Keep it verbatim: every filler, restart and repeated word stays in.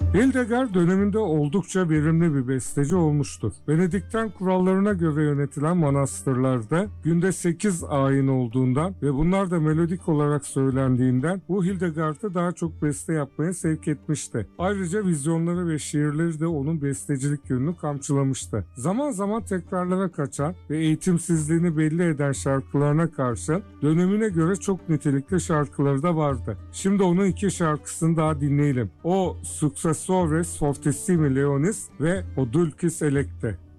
Hildegard döneminde oldukça verimli bir besteci olmuştur. Benedikten kurallarına göre yönetilen manastırlarda günde sekiz ayin olduğundan ve bunlar da melodik olarak söylendiğinden bu Hildegard'ı daha çok beste yapmaya sevk etmişti. Ayrıca vizyonları ve şiirleri de onun bestecilik yönünü kamçılamıştı. Zaman zaman tekrarlara kaçan ve eğitimsizliğini belli eden şarkılarına karşı dönemine göre çok nitelikli şarkıları da vardı. Şimdi onun iki şarkısını daha dinleyelim. O Successores Fortissimi Leonis ve O Dulcis Electe.